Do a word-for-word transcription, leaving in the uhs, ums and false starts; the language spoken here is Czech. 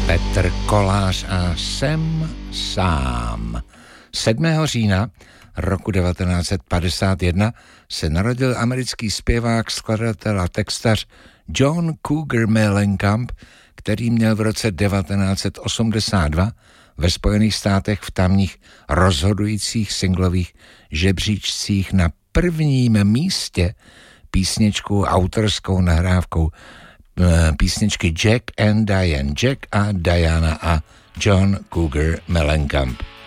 Petr Kolář a Jsem sám. sedmého října roku devatenáct set padesát jedna se narodil americký zpěvák, skladatel a textař John Cougar Mellencamp, který měl v roce devatenáct set osmdesát dva ve Spojených státech v tamních rozhodujících singlových žebříčcích na prvním místě písničku autorskou nahrávkou písničky Jack and Diane, Jack a Diana a John Cougar Mellencamp.